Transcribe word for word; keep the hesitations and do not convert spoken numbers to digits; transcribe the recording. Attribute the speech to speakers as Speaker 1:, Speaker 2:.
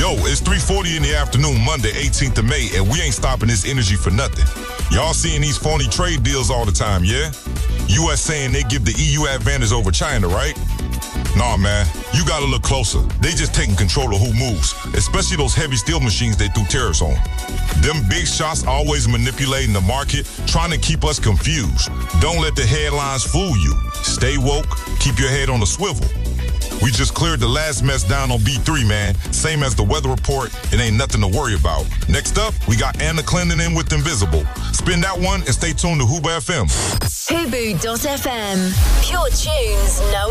Speaker 1: Yo, it's three forty in the afternoon, Monday, eighteenth of May, and we ain't stopping this energy for nothing. Y'all seeing these phony trade deals all the time, yeah? U S saying they give the E U advantage over China, right? Nah, man, you gotta look closer. They just taking control of who moves, especially those heavy steel machines they threw tariffs on. Them big shots always manipulating the market, trying to keep us confused. Don't let the headlines fool you. Stay woke, keep your head on the swivel. We just cleared the last mess down on B three, man. Same as the weather report, it ain't nothing to worry about. Next up, we got Anna Clennon in with Invisible. Spin that one and stay tuned to Huba F M.
Speaker 2: Hubu dot F M. Pure tunes, no